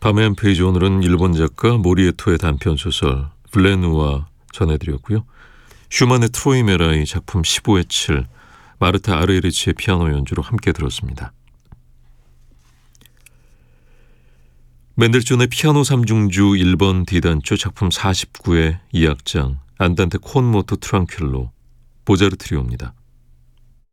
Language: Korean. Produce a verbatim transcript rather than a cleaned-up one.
밤의 한 페이지, 오늘은 일본 작가 모리에토의 단편소설 블레누아 전해드렸고요. 슈만의 트로이 메라의 작품 십오의 칠, 마르타 아르에리치의 피아노 연주로 함께 들었습니다. 멘델존의 피아노 삼중주 일 번 D단조 작품 사십구의 이 악장 안단테 콘 모토 트랑퀼로, 보자르 트리오입니다.